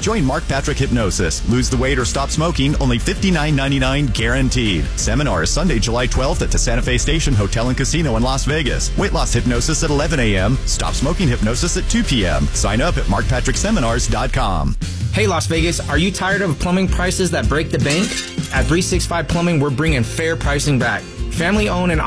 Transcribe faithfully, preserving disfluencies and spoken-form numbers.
Join Mark Patrick Hypnosis. Lose the weight or stop smoking, only fifty-nine ninety-nine guaranteed. Seminar is Sunday, July twelfth at the Santa Fe Station Hotel and Casino in Las Vegas. Weight loss hypnosis at eleven a.m. Stop smoking hypnosis at two p.m. Sign up at mark patrick seminars dot com. Hey Las Vegas, are you tired of plumbing prices that break the bank? At three sixty-five Plumbing, we're bringing fair pricing back. Family owned and